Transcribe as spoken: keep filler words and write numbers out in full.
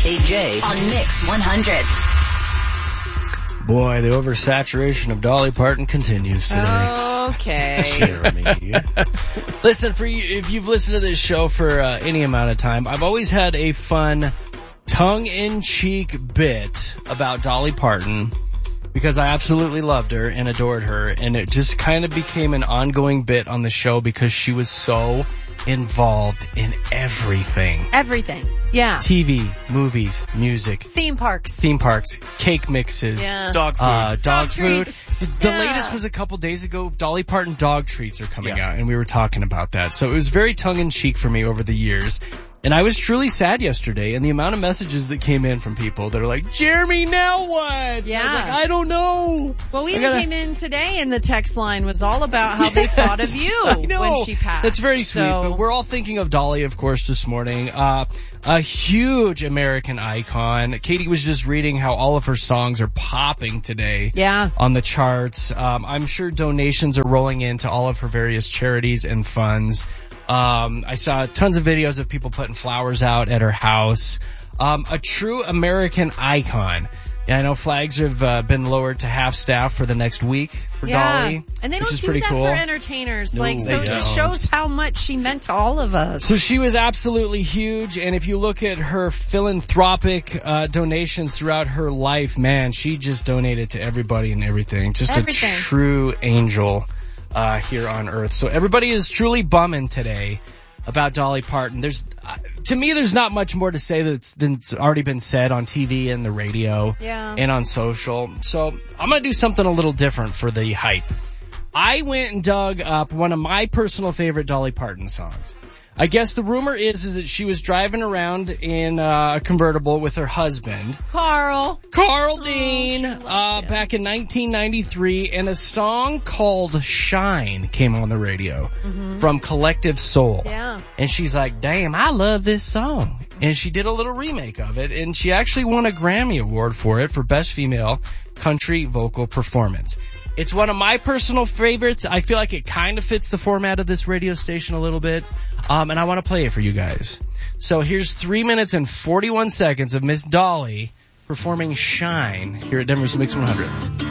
K J on Mix one hundred. Boy, the oversaturation of Dolly Parton continues today. Okay. Jeremy. Listen, for you, if you've listened to this show for uh, any amount of time, I've always had a fun, tongue-in-cheek bit about Dolly Parton because I absolutely loved her and adored her, and it just kind of became an ongoing bit on the show because she was so involved in everything. Everything. Yeah. T V, movies, music. Theme parks. Theme parks, cake mixes. Yeah. Dog food. Uh, dog, Dog food. treats. The Yeah. latest was a couple days ago. Dolly Parton dog treats are coming Yeah. out, and we were talking about that. So it was very tongue-in-cheek for me over the years. And I was truly sad yesterday, and the amount of messages that came in from people that are like, Jeremy, now what? Yeah. I was like, I don't know. Well, we I even gotta- came in today and the text line was all about how they thought of you I know. when she passed. That's very sweet, So, but we're all thinking of Dolly, of course, this morning. Uh, a huge American icon. Katie was just reading how all of her songs are popping today. yeah. On the charts. Um, I'm sure donations are rolling into all of her various charities and funds. Um, I saw tons of videos of people putting flowers out at her house. Um, a true American icon. Yeah, I know flags have uh, been lowered to half staff for the next week for Yeah. Dolly, And they which don't is do pretty that cool. for entertainers. No, like, so they it just don't. shows how much she meant to all of us. So she was absolutely huge, and if you look at her philanthropic uh, donations throughout her life, man, she just donated to everybody and everything. Just Everything. a true angel uh, here on Earth. So everybody is truly bumming today about Dolly Parton. There's, uh, to me, there's not much more to say that's, that's already been said on T V and the radio Yeah. and on social. So I'm going to do something a little different for the hype. I went and dug up one of my personal favorite Dolly Parton songs. I guess the rumor is, is that she was driving around in uh, a convertible with her husband, Carl. Carl Oh, Dean, she loved uh, him. back in nineteen ninety-three, and a song called Shine came on the radio from Collective Soul. Yeah. And she's like, damn, I love this song. And she did a little remake of it, and she actually won a Grammy Award for it for Best Female Country Vocal Performance. It's one of my personal favorites. I feel like it kind of fits the format of this radio station a little bit. Um, and I want to play it for you guys. So here's three minutes and forty-one seconds of Miss Dolly performing Shine here at Denver's Mix one hundred.